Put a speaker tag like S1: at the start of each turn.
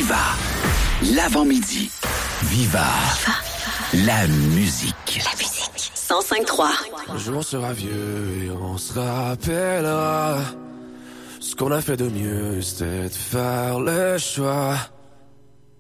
S1: Viva. L'avant-midi. Viva. La musique.
S2: La musique. 105.3.
S3: Un jour on sera vieux et on se rappellera. Ce qu'on a fait de mieux, c'était de faire le choix